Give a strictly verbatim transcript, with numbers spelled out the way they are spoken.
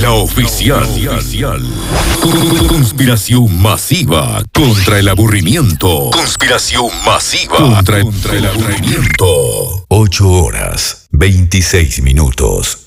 La oficial. Conspiración masiva contra el aburrimiento. Conspiración masiva contra, contra el aburrimiento. ocho horas, veintiséis minutos.